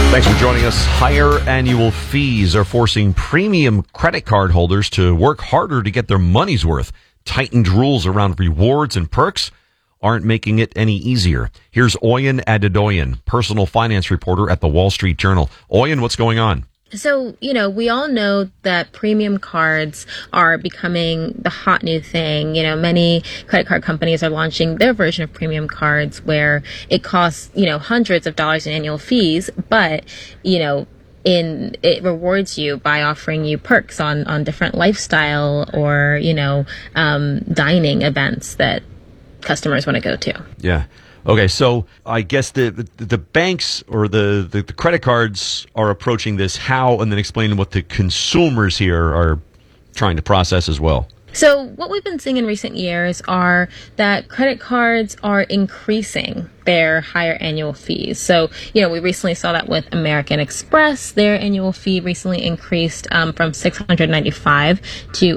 Thanks for joining us. Higher annual fees are forcing premium credit card holders to work harder to get their money's worth. Tightened rules around rewards and perks aren't making it any easier. Here's Oyen Adedoyan, personal finance reporter at the Wall Street Journal. Oyen, what's going on? So, we all know that premium cards are becoming the hot new thing. Many credit card companies are launching their version of premium cards where it costs, hundreds of dollars in annual fees, but, it rewards you by offering you perks on different lifestyle or, dining events that customers want to go to. Yeah. Okay, so I guess the banks or the credit cards are approaching this how, and then explaining what the consumers here are trying to process as well. So what we've been seeing in recent years are that credit cards are increasing their higher annual fees. So, we recently saw that with American Express. Their annual fee recently increased from $695 to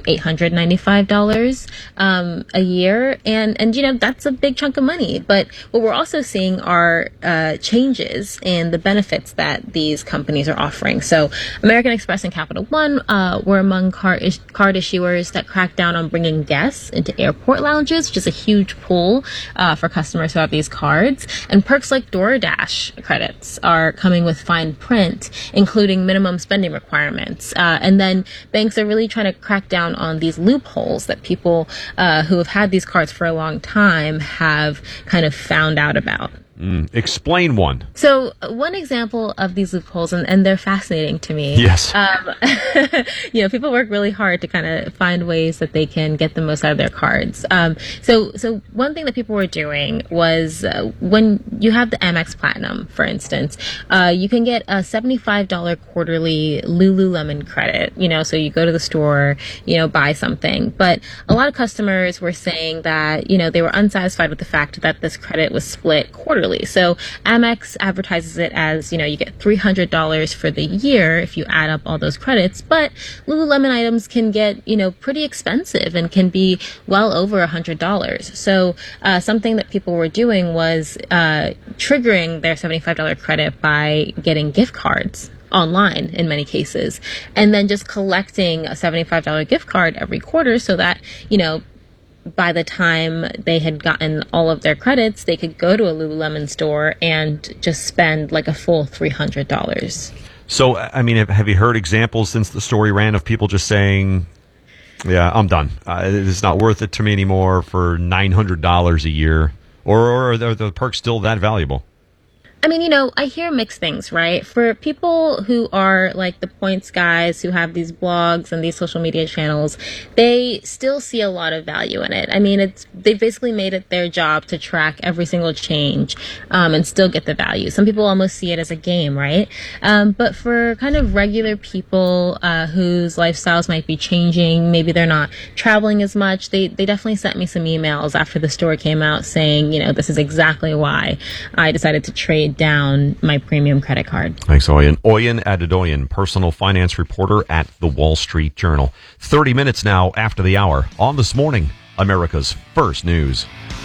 $895 a year. And that's a big chunk of money. But what we're also seeing are changes in the benefits that these companies are offering. So American Express and Capital One were among card issuers that cracked down on bringing guests into airport lounges, which is a huge pull for customers who have these cards. And perks like DoorDash credits are coming with fine print, including minimum spending requirements. And then banks are really trying to crack down on these loopholes that people who have had these cards for a long time have kind of found out about. Explain one. So one example of these loopholes, and they're fascinating to me. Yes. People work really hard to kind of find ways that they can get the most out of their cards. So one thing that people were doing was when you have the Amex Platinum, for instance, you can get a $75 quarterly Lululemon credit. So you go to the store, buy something. But a lot of customers were saying that, they were unsatisfied with the fact that this credit was split quarterly. So Amex advertises it as, you get $300 for the year if you add up all those credits, but Lululemon items can get, pretty expensive and can be well over $100. So something that people were doing was triggering their $75 credit by getting gift cards online in many cases, and then just collecting a $75 gift card every quarter so that, by the time they had gotten all of their credits, they could go to a Lululemon store and just spend like a full $300. So, have you heard examples since the story ran of people just saying, yeah, I'm done. It's not worth it to me anymore for $900 a year? Or are the perks still that valuable? I hear mixed things, right? For people who are like the points guys who have these blogs and these social media channels, they still see a lot of value in it. They basically made it their job to track every single change and still get the value. Some people almost see it as a game, right? But for kind of regular people whose lifestyles might be changing, maybe they're not traveling as much, they definitely sent me some emails after the story came out saying, this is exactly why I decided to trade down my premium credit card. Thanks, Oyen. Oyen Adedoyan, personal finance reporter at the Wall Street Journal. 30 minutes now after the hour on This Morning, America's First News.